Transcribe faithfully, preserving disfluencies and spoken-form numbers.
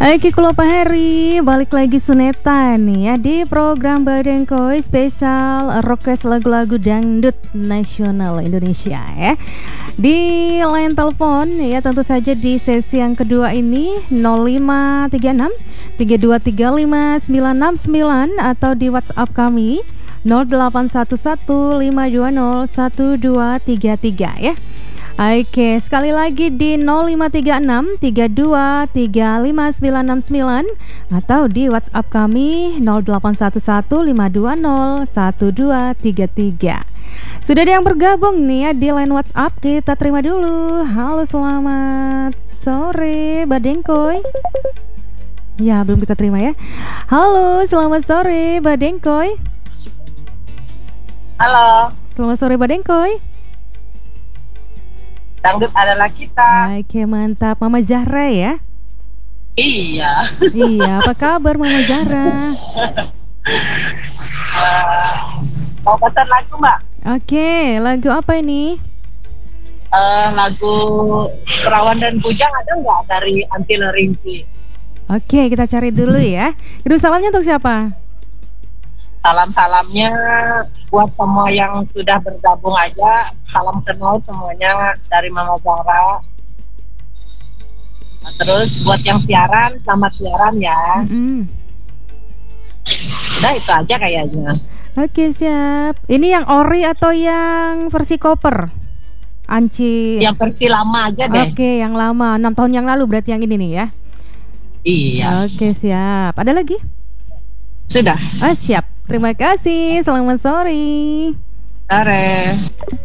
Oke, kulo Pak Heri, balik lagi Suneta nih ya di program Badengkoy spesial request lagu-lagu dangdut nasional Indonesia ya. Di line telepon ya tentu saja di sesi yang kedua ini nol lima tiga enam tiga dua tiga lima sembilan enam sembilan atau di WhatsApp kami nol delapan satu satu lima dua nol satu dua tiga tiga ya. Oke, sekali lagi di nol lima tiga enam tiga dua tiga lima sembilan enam sembilan atau di WhatsApp kami nol delapan satu satu lima dua nol satu dua tiga tiga. Sudah ada yang bergabung nih ya di line WhatsApp, kita terima dulu. Halo, selamat sore Badengkoy. Ya, belum kita terima ya. Halo, selamat sore Badengkoy. Halo. Selamat sore Badengkoy. Dangdut adalah kita. Oke, mantap. Mama Zahra ya? Iya. Iya, apa kabar Mama Zahra? uh, mau pesan lagu, Mbak? Oke, lagu apa ini? Uh, lagu Perawan dan Bujang ada nggak dari Antila Rinci? Oke, kita cari dulu ya. Itu salamnya untuk siapa? Salam-salamnya buat semua yang sudah bergabung aja. Salam kenal semuanya dari Mama Zahra. Nah, terus buat yang siaran, selamat siaran ya. Mm-hmm. Udah itu aja kayaknya. Oke, siap. Ini yang ori atau yang versi koper? Anci. Yang versi lama aja deh. Oke, yang lama, enam tahun yang lalu berarti yang ini nih ya. Iya. Oke, siap. Ada lagi? Sudah. Ah, siap. Terima kasih. Selamat sore. Sore.